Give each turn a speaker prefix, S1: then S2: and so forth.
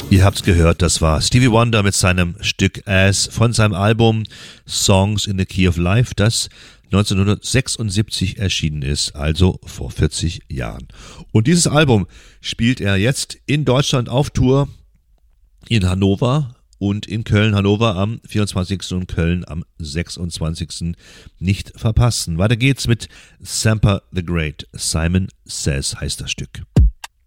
S1: Ihr habt's gehört, das war Stevie Wonder mit seinem Stück As von seinem Album Songs in the Key of Life, das 1976 erschienen ist, also vor 40 Jahren. Und dieses Album spielt er jetzt in Deutschland auf Tour in Hannover und in Köln, Hannover am 24. und Köln am 26. Nicht verpassen. Weiter geht's mit Sampa the Great. Simon Says heißt das Stück.